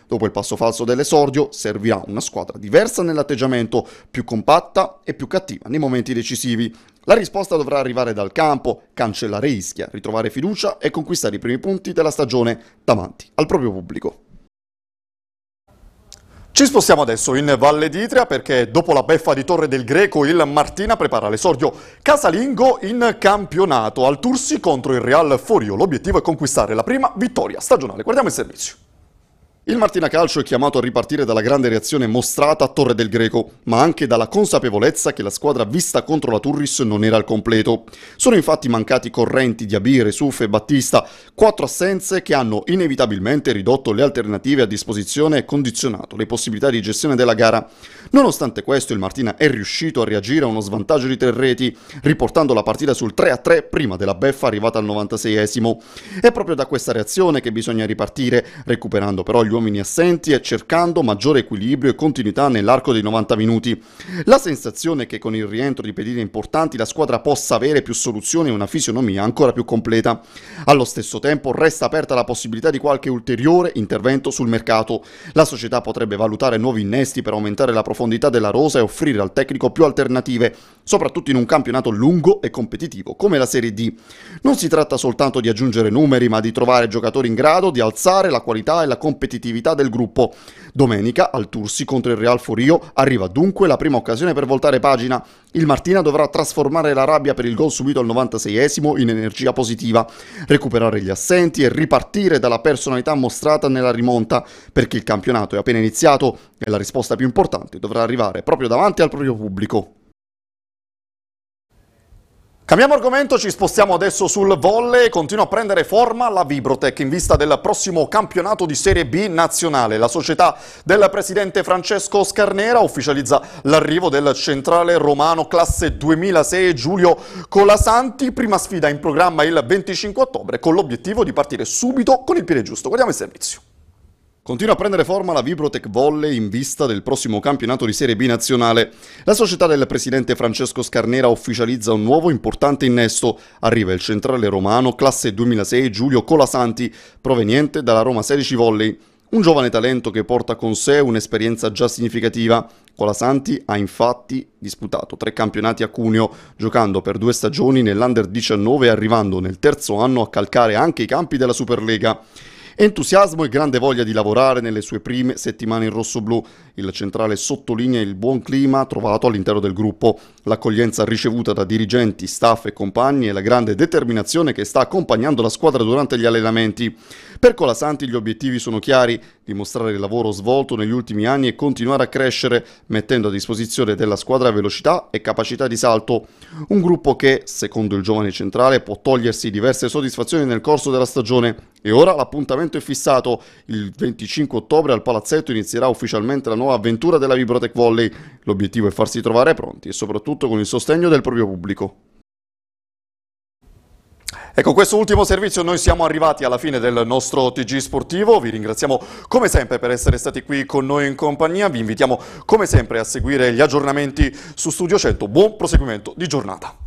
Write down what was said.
Dopo il passo falso dell'esordio, servirà una squadra diversa nell'atteggiamento, più compatta e più cattiva nei momenti decisivi. La risposta dovrà arrivare dal campo, cancellare Ischia, ritrovare fiducia e conquistare i primi punti della stagione davanti al proprio pubblico. Ci spostiamo adesso in Valle d'Itria perché dopo la beffa di Torre del Greco il Martina prepara l'esordio casalingo in campionato al Tursi contro il Real Forio. L'obiettivo è conquistare la prima vittoria stagionale. Guardiamo il servizio. Il Martina Calcio è chiamato a ripartire dalla grande reazione mostrata a Torre del Greco, ma anche dalla consapevolezza che la squadra vista contro la Turris non era al completo. Sono infatti mancati Correnti, Diabire, Suffe e Battista, 4 assenze che hanno inevitabilmente ridotto le alternative a disposizione e condizionato le possibilità di gestione della gara. Nonostante questo, il Martina è riuscito a reagire a uno svantaggio di 3 reti, riportando la partita sul 3-3 prima della beffa arrivata al 96esimo. È proprio da questa reazione che bisogna ripartire, recuperando però gli uomini assenti e cercando maggiore equilibrio e continuità nell'arco dei 90 minuti. La sensazione è che con il rientro di pedine importanti la squadra possa avere più soluzioni e una fisionomia ancora più completa. Allo stesso tempo resta aperta la possibilità di qualche ulteriore intervento sul mercato. La società potrebbe valutare nuovi innesti per aumentare la profondità della rosa e offrire al tecnico più alternative, soprattutto in un campionato lungo e competitivo come la Serie D. Non si tratta soltanto di aggiungere numeri, ma di trovare giocatori in grado di alzare la qualità e la competitività del gruppo. Domenica al Tursi contro il Real Forio arriva dunque la prima occasione per voltare pagina. Il Martina dovrà trasformare la rabbia per il gol subito al 96esimo in energia positiva, recuperare gli assenti e ripartire dalla personalità mostrata nella rimonta, perché il campionato è appena iniziato e la risposta più importante dovrà arrivare proprio davanti al proprio pubblico. Cambiamo argomento, ci spostiamo adesso sul volley. Continua a prendere forma la Vibrotech in vista del prossimo campionato di Serie B nazionale. La società del presidente Francesco Scarnera ufficializza l'arrivo del centrale romano classe 2006 Giulio Colasanti. Prima sfida in programma il 25 ottobre con l'obiettivo di partire subito con il piede giusto. Guardiamo il servizio. Continua a prendere forma la Vibrotech Volley in vista del prossimo campionato di Serie B nazionale. La società del presidente Francesco Scarnera ufficializza un nuovo importante innesto. Arriva il centrale romano classe 2006 Giulio Colasanti, proveniente dalla Roma 16 Volley. Un giovane talento che porta con sé un'esperienza già significativa. Colasanti ha infatti disputato 3 campionati a Cuneo, giocando per 2 stagioni nell'Under 19 e arrivando nel terzo anno a calcare anche i campi della Superlega. Entusiasmo e grande voglia di lavorare nelle sue prime settimane in rossoblù. Il centrale sottolinea il buon clima trovato all'interno del gruppo, l'accoglienza ricevuta da dirigenti, staff e compagni e la grande determinazione che sta accompagnando la squadra durante gli allenamenti. Per Colasanti gli obiettivi sono chiari: dimostrare il lavoro svolto negli ultimi anni e continuare a crescere, mettendo a disposizione della squadra velocità e capacità di salto. Un gruppo che, secondo il giovane centrale, può togliersi diverse soddisfazioni nel corso della stagione. E ora l'appuntamento è fissato. Il 25 ottobre al Palazzetto inizierà ufficialmente la nuova avventura della Vibrotech Volley. L'obiettivo è farsi trovare pronti e soprattutto con il sostegno del proprio pubblico. E con questo ultimo servizio noi siamo arrivati alla fine del nostro TG sportivo. Vi ringraziamo come sempre per essere stati qui con noi in compagnia. Vi invitiamo come sempre a seguire gli aggiornamenti su Studio 100. Buon proseguimento di giornata.